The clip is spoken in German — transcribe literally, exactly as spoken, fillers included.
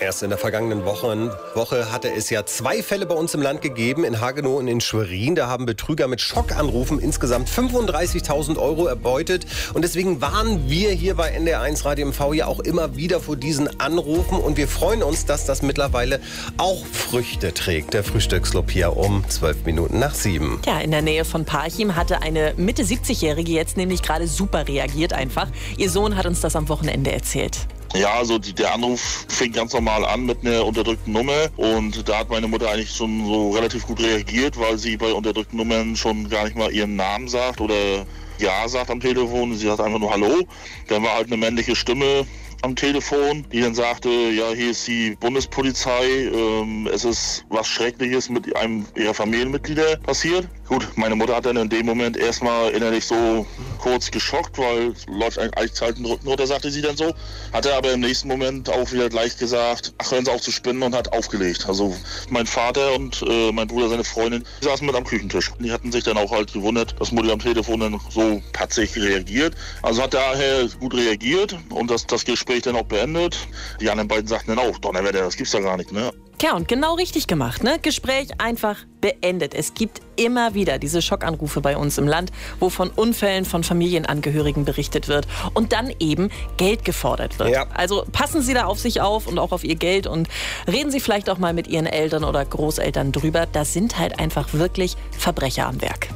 Erst in der vergangenen Woche, Woche hatte es ja zwei Fälle bei uns im Land gegeben, in Hagenow und in Schwerin. Da haben Betrüger mit Schockanrufen insgesamt fünfunddreißigtausend Euro erbeutet. Und deswegen warnen wir hier bei N D R eins Radio M V ja auch immer wieder vor diesen Anrufen. Und wir freuen uns, dass das mittlerweile auch Früchte trägt. Der Frühstücksclub hier um zwölf Minuten nach sieben. Ja, in der Nähe von Parchim hatte eine Mitte siebzigjährige jetzt nämlich gerade super reagiert einfach. Ihr Sohn hat uns das am Wochenende erzählt. Ja, also die, der Anruf fing ganz normal an mit einer unterdrückten Nummer und da hat meine Mutter eigentlich schon so relativ gut reagiert, weil sie bei unterdrückten Nummern schon gar nicht mal ihren Namen sagt oder Ja sagt am Telefon. Sie sagt einfach nur Hallo. Dann war halt eine männliche Stimme am Telefon, die dann sagte, ja, hier ist die Bundespolizei, ähm, es ist was Schreckliches mit einem ihrer Familienmitglieder passiert. Gut, meine Mutter hat dann in dem Moment erstmal innerlich so kurz geschockt, weil es läuft eigentlich halt ein Rücken runter, sagte sie dann so. Hatte aber im nächsten Moment auch wieder gleich gesagt, ach, hören Sie auf zu spinnen und hat aufgelegt. Also mein Vater und äh, mein Bruder, seine Freundin, die saßen mit am Küchentisch. Die hatten sich dann auch halt gewundert, dass Mutti am Telefon dann so patzig reagiert. Also hat daher gut reagiert und das, das Gespräch dann auch beendet. Die anderen beiden sagten dann auch, Donnerwetter, das gibt's ja gar nicht, ne? Tja, und genau richtig gemacht, ne? Gespräch einfach beendet. Es gibt immer wieder diese Schockanrufe bei uns im Land, wo von Unfällen von Familienangehörigen berichtet wird und dann eben Geld gefordert wird. Ja. Also passen Sie da auf sich auf und auch auf Ihr Geld und reden Sie vielleicht auch mal mit Ihren Eltern oder Großeltern drüber. Da sind halt einfach wirklich Verbrecher am Werk.